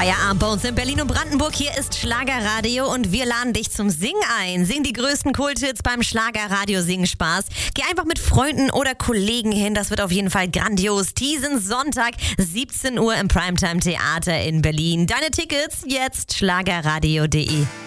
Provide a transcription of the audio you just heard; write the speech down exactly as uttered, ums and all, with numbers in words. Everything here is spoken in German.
Feierabend bei uns in Berlin und Brandenburg. Hier ist Schlagerradio und wir laden dich zum Singen ein. Sing die größten Kulthits beim Schlagerradio Singspaß. Geh einfach mit Freunden oder Kollegen hin. Das wird auf jeden Fall grandios. Diesen Sonntag, siebzehn Uhr im Primetime Theater in Berlin. Deine Tickets jetzt schlagerradio punkt de.